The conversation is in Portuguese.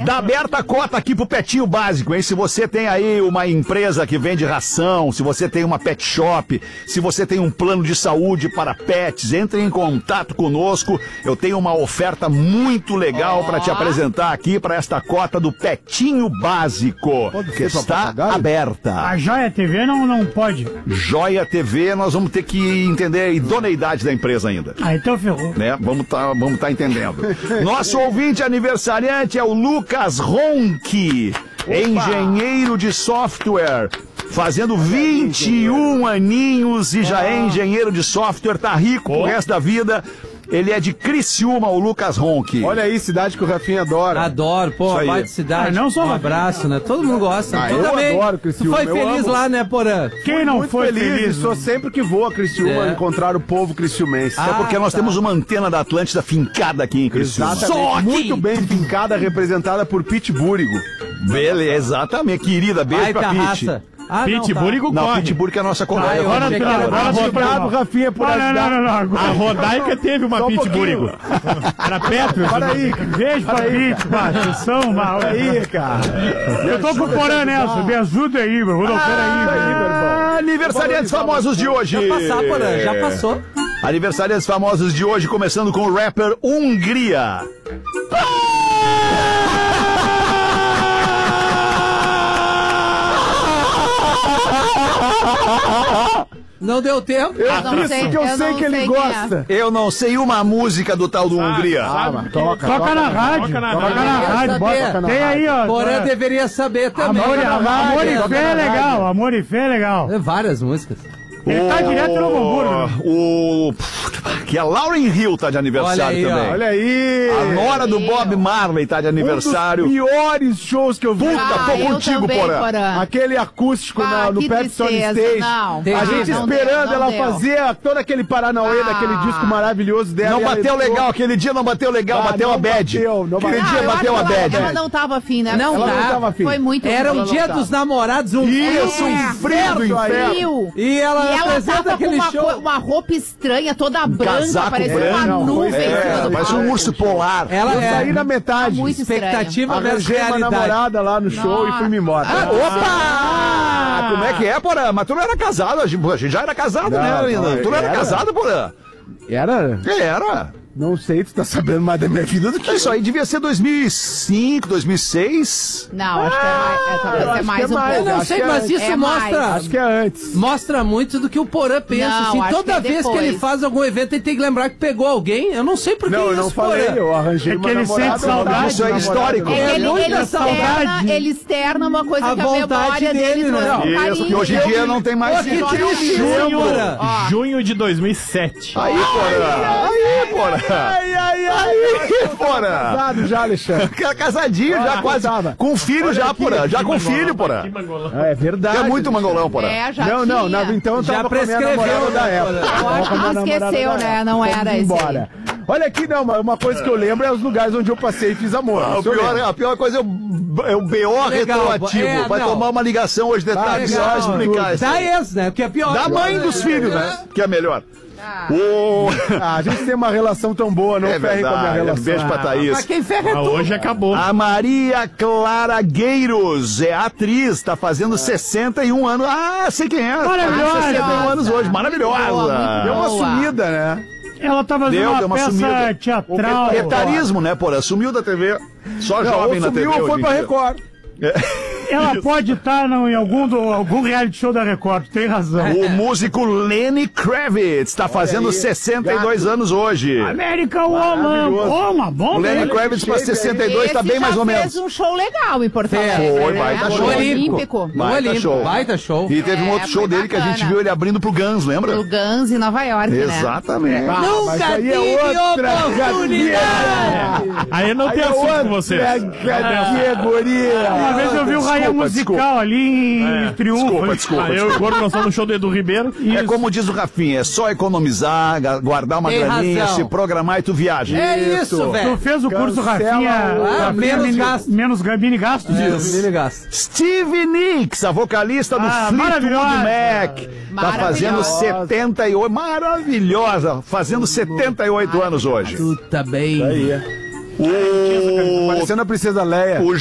Dá aberta a cota aqui pro Petinho Básico, hein? Se você tem aí uma empresa que vende ração, se você tem uma pet shop, se você tem um plano de saúde para pets, entre em contato conosco. Eu tenho uma oferta muito legal para te apresentar aqui para esta cota do Petinho Básico, que está aberta. A Joia TV não pode. Joia TV, nós vamos ter que entender a idoneidade da empresa ainda. Ah, então ferrou. Né? Vamos tá entendendo. Nosso ouvinte aniversariante é o Lucas Ronchi, engenheiro de software, fazendo 21 aninhos e já é engenheiro de software, tá rico pro resto da vida. Ele é de Criciúma, o Lucas Ronchi. Olha aí, cidade que o Rafinha adora. Adoro, pô, vai de cidade. Não só um abraço, né? Todo mundo gosta. Tu eu também. adoro Criciúma. Tu foi feliz lá, né, Porã? Quem não Muito foi feliz? feliz? Sou sempre que vou a Criciúma encontrar o povo criciumense. É porque nós temos uma antena da Atlântida fincada aqui em Criciúma. Exatamente. Muito bem fincada, representada por Pitburigo. Beleza, exatamente. Querida, beijo pra Pit. Pitburigo Não, corre. Pitburigo é a nossa colega. Obrigado, Rafinha, por ajudar. A Rodaica teve uma Pitburigo. Era Petro. Para aí. Beijo pra Pete, atenção, mal. Aí, cara. Eu tô com o Porã nessa, me ajuda aí, meu. Peraí, Aniversariantes famosos de hoje. Já passar, Porã, já passou. Aniversariantes famosos de hoje, começando com o rapper Hungria. Não deu tempo. Eu sei que ele gosta. Eu não sei uma música do tal do Hungria. Toca na rádio. Toca na rádio. Bota. Tem aí, ó. Porã deveria saber também. Amor e Fé é legal. Amor e Fé é legal. Várias músicas. Ele tá direto no Novo Hamburgo. Que a Lauryn Hill tá de aniversário também. Olha aí. A nora do Bob Marley tá de aniversário. Um dos piores shows que eu vi. Puta, tô contigo, Porã. Aquele acústico no Pepsi On Stage. A gente esperando ela fazer todo aquele Paranauê daquele disco maravilhoso dela. Não bateu legal, aquele dia não bateu legal, bateu a bad. Aquele dia bateu a bad. Ela não tava afim, né? Não tava afim. Foi muito Era um dia dos namorados, um Isso, um frio do inferno. E ela apresenta tava aquele com show. uma roupa estranha, toda branca, Casaco parecia branco. uma nuvem em cima do Parece um urso polar. Ela Eu saí na metade. muito expectativa versus Arranjei uma realidade. namorada lá no show e fui me embora. Opa! Como é que é, Porã? Mas tu não era casado, a gente já era casado, né, Linda? Tu não era casado, Porã? Era? Era. Não sei, tu tá sabendo mais da minha vida do que Isso aí devia ser 2005, 2006. Não, acho que é mais um pouco. Eu não sei, mas isso mostra. Acho que é antes. Mostra muito do que o Porã pensa. Não, Assim, acho toda que é vez que depois. ele faz algum evento, ele tem que lembrar que pegou alguém. Eu não sei por que Não, isso, eu não falei, Porã. eu arranjei uma que ele namorada. sente saudade. Isso é histórico. Ele externa uma coisa A que a vontade memória dele, dele né? trouxe com Isso, carinho. que hoje em dia não tem mais. Que triste, Porã. Junho de 2007. Aí, Porã. Aí, Porã. Casado já, Alexandre. Casadinho já, quase. Com filho já, Porã. Já com filho, Porã. É verdade. É muito mangolão, Porã. Já Não, tinha. então eu Já tava com a minha prescreveu, namorada da né, época. Eu acho que não esqueceu, né? Não era esse. Embora. Olha aqui, não, uma coisa que eu lembro é os lugares onde eu passei e fiz amor. A pior coisa é o BO retroativo. Vai tomar uma ligação hoje de tarde só explicar isso. Da ex, né? Porque é pior. Da mãe dos filhos, né? Que é melhor. A gente tem uma relação tão boa, não ferre com a minha relação. Beijo pra Thaís. Mas quem ferra é tu. Hoje acabou. A Maria Clara Gueiros é atriz, tá fazendo 61 anos. Ah, sei quem é. Maravilhosa. 61 anos hoje, maravilhosa. Deu uma sumida, né? Ela tá fazendo uma peça sumida. teatral. Etarismo, né, porra? Sumiu da TV. Só jovem na TV. Sumiu ou foi pra Record. Ela pode estar em algum reality show da Record, tem razão. O músico Lenny Kravitz tá fazendo 62 anos hoje. American Woman. Bom, O Lenny velho. Kravitz pra 62 tá bem mais ou menos. Fez um show legal em Porto Alegre. Foi, né? baita No show. Olímpico. Baita show. E teve um outro show foi dele que a gente bacana. viu ele abrindo pro Guns, lembra? No Guns em Nova York, né? Exatamente. Nunca tive oportunidade. Aí eu não tenho assunto com vocês. Categoria. Uma vez eu vi o Raia Musical ali em Triunfo. Desculpa. Aí eu e o Gordo nós estamos no show do Edu Ribeiro. É como diz o Rafinha, é só economizar, guardar uma Tem graninha, razão. se programar e tu viaja. É isso, Tu velho. fez o curso Rafinha. menos gasto. Menos mini gasto disso. Mini gasto. Stevie Nicks, a vocalista do Fleetwood maravilhosa. Mac, tá fazendo Maravilhosa. 78, maravilhosa, fazendo 78 anos hoje. Tu tá bem. Parecendo a princesa Leia. O